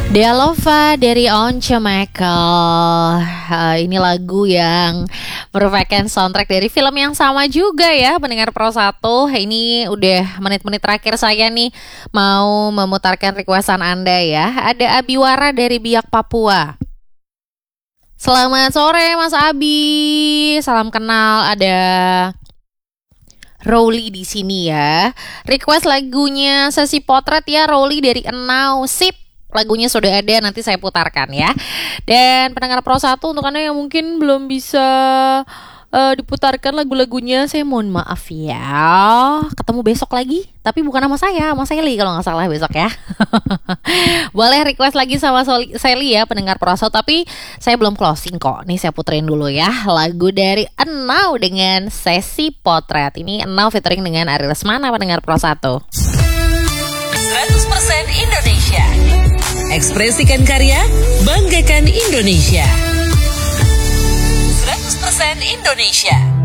Dialova dari Once Michael. Ini lagu yang merupakan soundtrack dari film yang sama juga ya, pendengar Pro 1. Ini udah menit-menit terakhir saya nih mau memutarkan requestan Anda ya. Ada Abiwara dari Biak, Papua. Selamat sore Mas Abi. Salam kenal. Ada Rowli di sini ya. Request lagunya Sesi Potret ya, Rowli dari Enau. Sip. Lagunya sudah ada, nanti saya putarkan ya. Dan pendengar Pro 1, untuk Anda yang mungkin belum bisa diputarkan lagu-lagunya, saya mohon maaf ya. Ketemu besok lagi, tapi bukan sama saya, sama Sally kalau nggak salah besok ya. Boleh request lagi sama Sally ya, pendengar Pro 1, tapi saya belum closing kok. Nih saya puterin dulu ya, lagu dari Enau dengan Sesi Potret. Ini Enau featuring dengan Ari Lesmana, pendengar Pro 1. 100% Indonesia. Ekspresikan karya, banggakan Indonesia. 100% Indonesia.